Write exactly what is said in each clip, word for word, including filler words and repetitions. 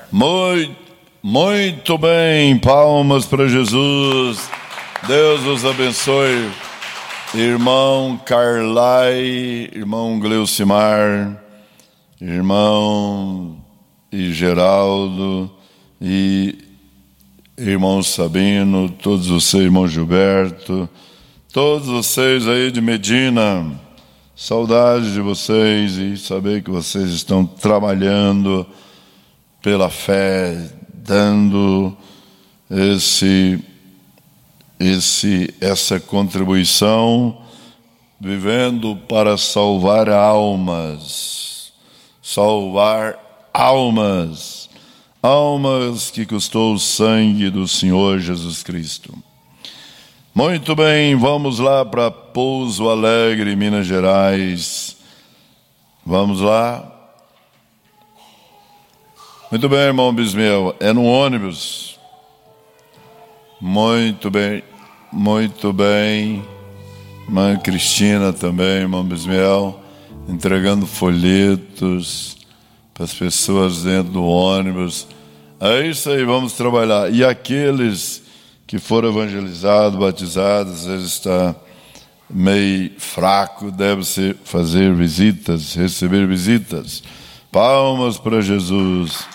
Muito, muito bem, palmas para Jesus. Deus os abençoe. Irmão Carlai, irmão Gleucimar, irmão e Geraldo e irmão Sabino, todos vocês, irmão Gilberto, todos vocês aí de Medina, saudade de vocês e saber que vocês estão trabalhando pela fé, dando esse, esse, essa contribuição, vivendo para salvar almas, salvar almas, almas que custou o sangue do Senhor Jesus Cristo. Muito bem, vamos lá para Pouso Alegre, Minas Gerais. Vamos lá. Muito bem, irmão Bismiel, é no ônibus. Muito bem, muito bem. Irmã Cristina também, irmão Bismiel, entregando folhetos para as pessoas dentro do ônibus. É isso aí, vamos trabalhar. E aqueles que foram evangelizados, batizados, às vezes está meio fraco, deve-se fazer visitas, receber visitas. Palmas para Jesus.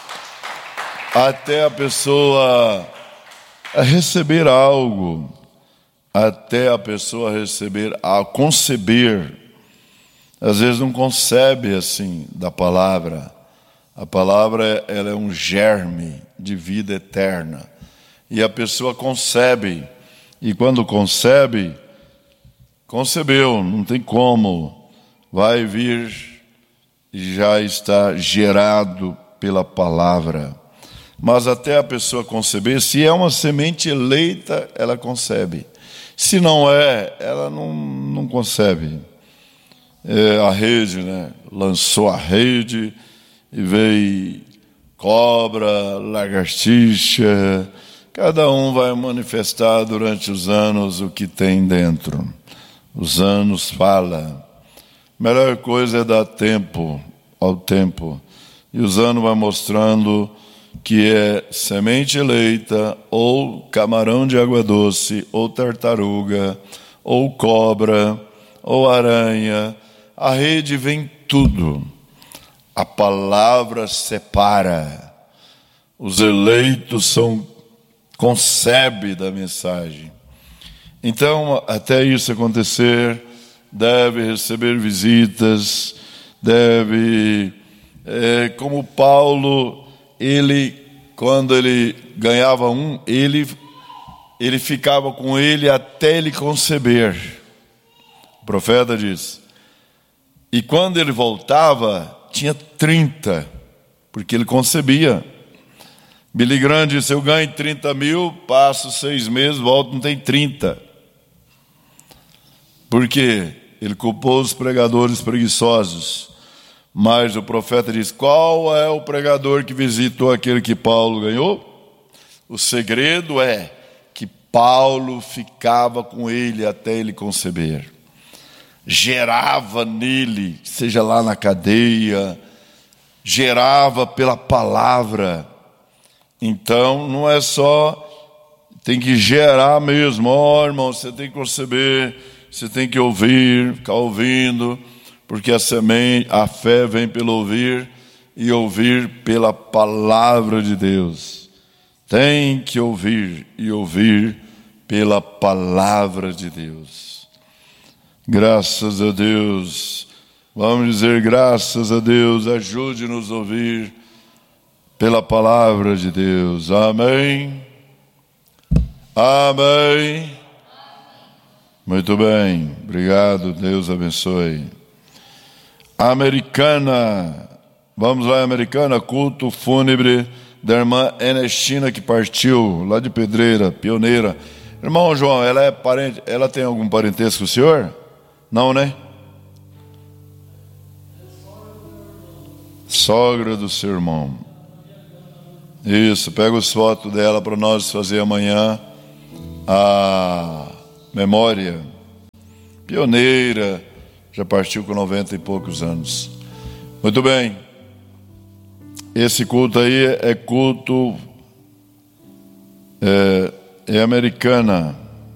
Até a pessoa receber algo, até a pessoa receber, a conceber. Às vezes não concebe assim da palavra. A palavra ela é um germe de vida eterna. E a pessoa concebe. E quando concebe, concebeu, não tem como. Vai vir e já está gerado pela palavra. Mas até a pessoa conceber, se é uma semente eleita, ela concebe. Se não é, ela não, não concebe. É, a rede, né? Lançou a rede e veio cobra, lagartixa. Cada um vai manifestar durante os anos o que tem dentro. Os anos falam. A melhor coisa é dar tempo ao tempo. E os anos vai mostrando que é semente eleita, ou camarão de água doce, ou tartaruga, ou cobra, ou aranha. A rede vem tudo. A palavra separa. Os eleitos são concebe da mensagem. Então, até isso acontecer, deve receber visitas, deve, é, como Paulo, ele, quando ele ganhava um, ele, ele ficava com ele até ele conceber. O profeta diz. E quando ele voltava, tinha trinta, porque ele concebia. Billy Graham disse, eu ganho trinta mil, passo seis meses, volto, não tem trinta. Por quê? Ele culpou os pregadores preguiçosos. Mas o profeta diz, qual é o pregador que visitou aquele que Paulo ganhou? O segredo é que Paulo ficava com ele até ele conceber. Gerava nele, seja lá na cadeia, gerava pela palavra. Então, não é só, tem que gerar mesmo. Ó, oh, irmão, você tem que conceber, você tem que ouvir, ficar ouvindo, porque a semente, a fé vem pelo ouvir e ouvir pela palavra de Deus. Tem que ouvir e ouvir pela palavra de Deus. Graças a Deus. Vamos dizer graças a Deus. Ajude-nos a ouvir pela palavra de Deus. Amém. Amém. Muito bem. Obrigado. Deus abençoe. Americana. Vamos lá, Americana. Culto fúnebre da irmã Ernestina, que partiu lá de Pedreira, pioneira. Irmão João, ela é parente, ela tem algum parentesco com o senhor? Não, né? Sogra do seu irmão. Isso, pega as fotos dela para nós fazer amanhã a memória. Pioneira, já partiu com noventa e poucos anos. Muito bem. esse culto aí é culto é, é Americana.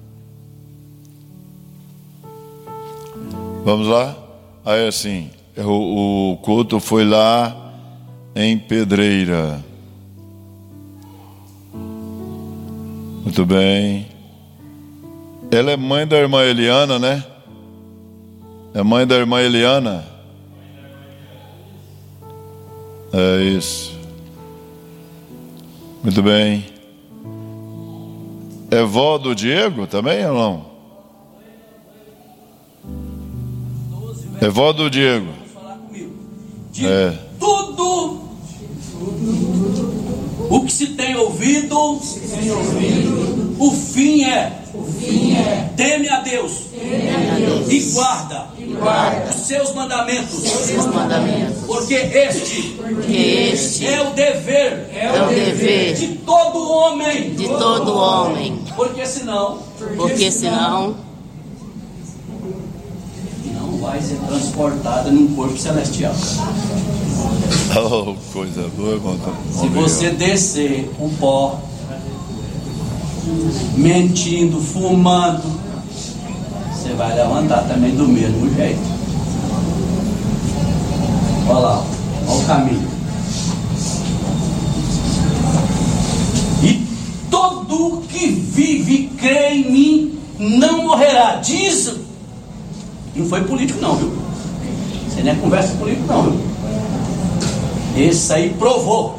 Vamos lá? Aí assim, o, o culto foi lá em Pedreira. Muito bem. Ela é mãe da irmã Eliana, né? É mãe da irmã Eliana? É isso. Muito bem. É vó do Diego também ou não? É vó do Diego. De é. tudo o que se tem ouvido, tem ouvido o, fim é, o fim é teme a Deus, teme a Deus e, guarda, e guarda os seus mandamentos, os seus mandamentos porque, este, porque este é o dever, é o dever de todo homem, de todo homem, porque senão, porque, porque senão não vai ser transportada num corpo celestial. Oh, coisa boa, irmão. Se você descer o pó, mentindo, fumando, você vai levantar também do mesmo jeito. Olha lá, olha o caminho. E todo que vive e crê em mim não morrerá. Diz, não foi político não, viu? Você não é conversa política não, viu? Esse aí provou.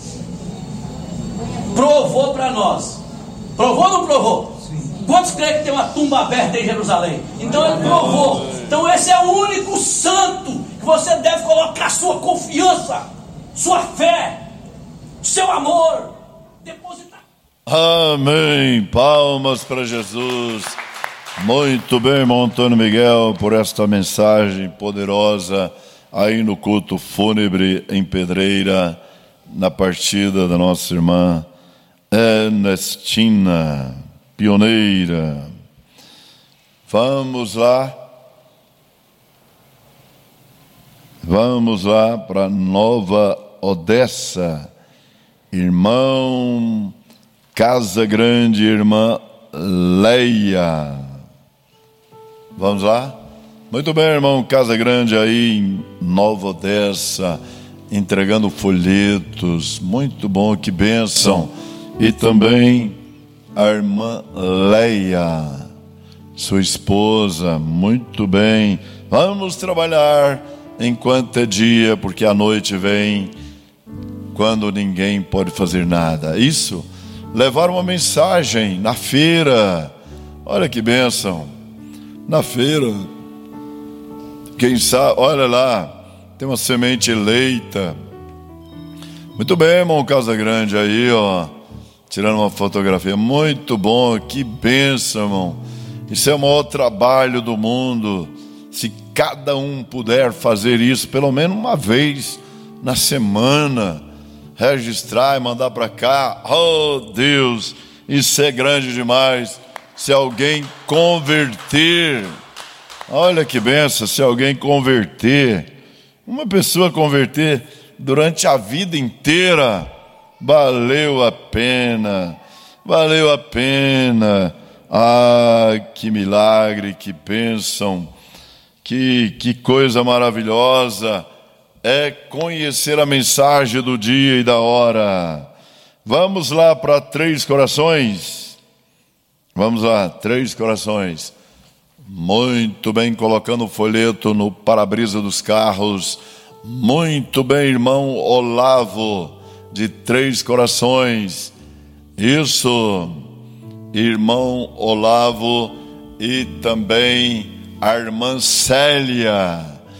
Provou para nós. Provou ou não provou? Sim. Quantos creem que tem uma tumba aberta em Jerusalém? Então ele provou. Então esse é o único santo que você deve colocar sua confiança, sua fé, seu amor, depositar. Amém. Palmas para Jesus. Muito bem, irmão Antônio Miguel, por esta mensagem poderosa aí no culto fúnebre em Pedreira, na partida da nossa irmã Ernestina, pioneira. Vamos lá, vamos lá para Nova Odessa, irmão Casa Grande, irmã Leia. Vamos lá? Muito bem, irmão Casa Grande aí em Nova Odessa, entregando folhetos, muito bom, que bênção. E também a irmã Leia, sua esposa, muito bem. Vamos trabalhar enquanto é dia, porque a noite vem quando ninguém pode fazer nada. Isso, levar uma mensagem na feira, olha que bênção, na feira. Quem sabe, olha lá, tem uma semente eleita. Muito bem, irmão Casa Grande aí, ó, tirando uma fotografia. Muito bom, que bênção, irmão. Isso é o maior trabalho do mundo. Se cada um puder fazer isso pelo menos uma vez na semana, registrar e mandar para cá. Oh, Deus, isso é grande demais. Se alguém converter, olha que benção, se alguém converter, uma pessoa converter durante a vida inteira, valeu a pena, valeu a pena. Ah, que milagre, que bênção, que, que coisa maravilhosa é conhecer a mensagem do dia e da hora. Vamos lá para Três Corações. Vamos lá, Três Corações. Muito bem, colocando o folheto no para-brisa dos carros. Muito bem, irmão Olavo, de Três Corações. Isso, irmão Olavo, e também a irmã Célia.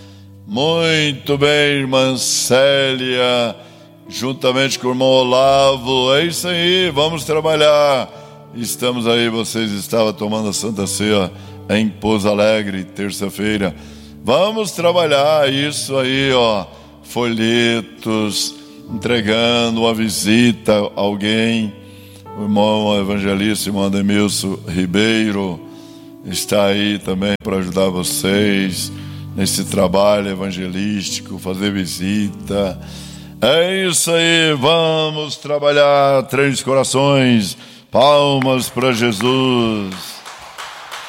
Muito bem, irmã Célia, juntamente com o irmão Olavo. É isso aí, vamos trabalhar. Estamos aí, vocês estavam tomando a Santa Ceia em Pouso Alegre, terça-feira. Vamos trabalhar isso aí, ó, folhetos, entregando uma visita a alguém. O irmão evangelista, irmão Ademilson Ribeiro, está aí também para ajudar vocês nesse trabalho evangelístico, fazer visita. É isso aí, vamos trabalhar três corações, palmas para Jesus.